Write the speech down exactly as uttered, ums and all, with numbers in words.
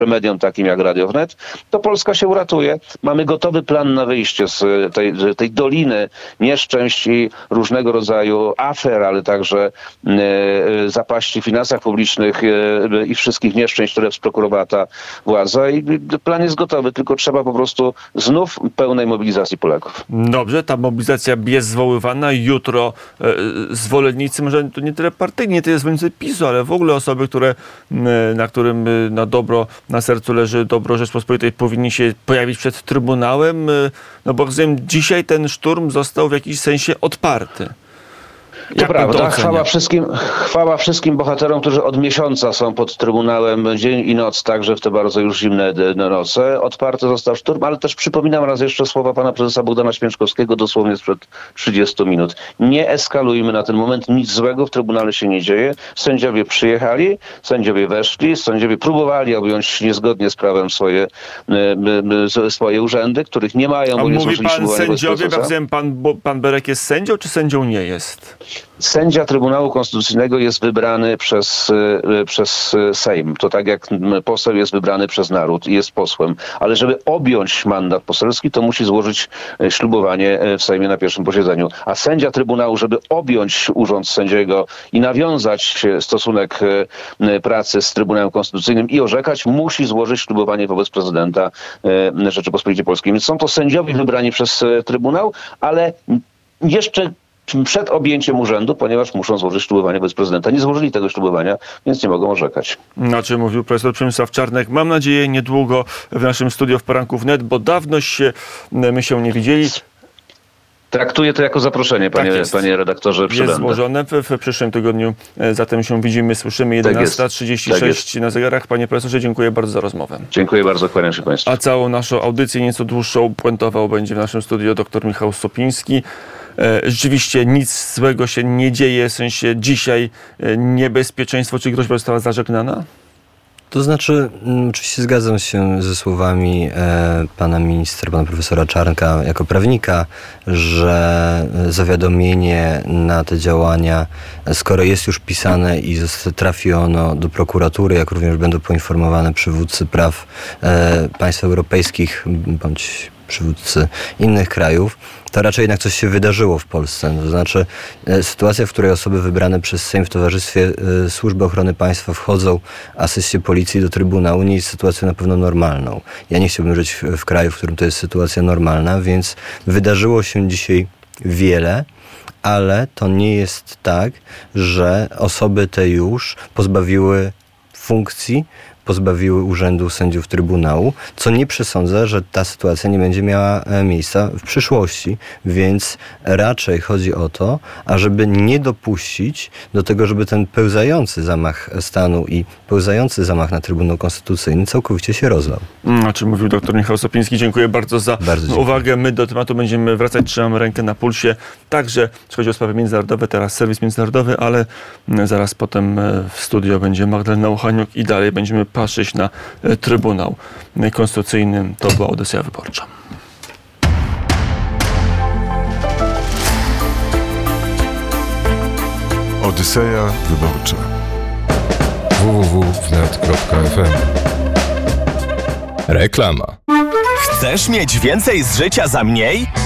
mediom takim jak Radio Wnet, to Polska się uratuje. Mamy gotowy plan na wyjście z tej, tej doliny nieszczęść i różnego rodzaju afer, ale także e, zapaści w finansach publicznych e, i wszystkich nieszczęść, które sprowokowała ta władza. I plan jest gotowy, tylko trzeba po prostu znów pełnej mobilizacji Polaków. Dobrze, ta mobilizacja jest zwoływana. Jutro e, zwolennicy, może to nie tyle partyjni, nie tyle zwolennicy PiSu, ale w ogóle osoby, które, na którym na dobro, na sercu leży dobro Rzeczpospolitej, powinni się pojawić przed Trybunałem. No bo rozumiem, dzisiaj ten szturm został w jakiś sensie odparty. To prawda. Chwała wszystkim, chwała wszystkim bohaterom, którzy od miesiąca są pod Trybunałem dzień i noc, także w te bardzo już zimne noce. Odparty został szturm, ale też przypominam raz jeszcze słowa pana prezesa Bogdana Święczkowskiego dosłownie sprzed trzydziestu minut. Nie eskalujmy na ten moment, nic złego w Trybunale się nie dzieje. Sędziowie przyjechali, sędziowie weszli, sędziowie próbowali objąć niezgodnie z prawem swoje, swoje urzędy, których nie mają. A bo nie mówi pan sędziowie, jak pan, pan Berek jest sędzią, czy sędzią nie jest? Sędzia Trybunału Konstytucyjnego jest wybrany przez, przez Sejm. To tak jak poseł jest wybrany przez naród i jest posłem. Ale żeby objąć mandat poselski, to musi złożyć ślubowanie w Sejmie na pierwszym posiedzeniu. A sędzia Trybunału, żeby objąć urząd sędziego i nawiązać stosunek pracy z Trybunałem Konstytucyjnym i orzekać, musi złożyć ślubowanie wobec prezydenta Rzeczypospolitej Polskiej. Więc są to sędziowie wybrani przez Trybunał, ale jeszcze przed objęciem urzędu, ponieważ muszą złożyć ślubowanie wobec prezydenta. Nie złożyli tego ślubowania, więc nie mogą orzekać. Na czym mówił profesor Przemysław Czarnek. Mam nadzieję niedługo w naszym studio w Poranku Wnet, bo dawno się, my się nie widzieli. Traktuję to jako zaproszenie, panie, tak panie redaktorze. Przybędę. Jest złożone. W, w przyszłym tygodniu zatem się widzimy, słyszymy. jedenasta trzydzieści sześć tak na zegarach. Panie profesorze, dziękuję bardzo za rozmowę. Dziękuję bardzo, kłaniam się państwu. A całą naszą audycję, nieco dłuższą, puentował będzie w naszym studio dr Michał Sopiński. Rzeczywiście nic złego się nie dzieje, w sensie dzisiaj niebezpieczeństwo, czy groźba została zażegnana? To znaczy, oczywiście zgadzam się ze słowami e, pana ministra, pana profesora Czarnka jako prawnika, że zawiadomienie na te działania, skoro jest już pisane i trafi ono do prokuratury, jak również będą poinformowane przywódcy praw e, państw europejskich bądź przywódcy innych krajów, to raczej jednak coś się wydarzyło w Polsce. To znaczy e, sytuacja, w której osoby wybrane przez Sejm w towarzystwie e, Służby Ochrony Państwa wchodzą, asyście policji do Trybunału, nie jest sytuacją na pewno normalną. Ja nie chciałbym żyć w, w kraju, w którym to jest sytuacja normalna, więc wydarzyło się dzisiaj wiele, ale to nie jest tak, że osoby te już pozbawiły funkcji, pozbawiły urzędu sędziów Trybunału, co nie przesądza, że ta sytuacja nie będzie miała miejsca w przyszłości. Więc raczej chodzi o to, ażeby nie dopuścić do tego, żeby ten pełzający zamach stanu i pełzający zamach na Trybunał Konstytucyjny całkowicie się rozlał. O czym mówił dr Michał Sopiński. Dziękuję bardzo za bardzo uwagę. My do tematu będziemy wracać, trzymamy rękę na pulsie. Także, jeśli chodzi o sprawy międzynarodowe, teraz serwis międzynarodowy, ale zaraz potem w studio będzie Magdalena Uchaniuk i dalej będziemy patrzeć na Trybunał Konstytucyjny. To była Odyseja Wyborcza. Odyseja Wyborcza. w w w kropka wnet kropka f m. Reklama. Chcesz mieć więcej z życia za mniej?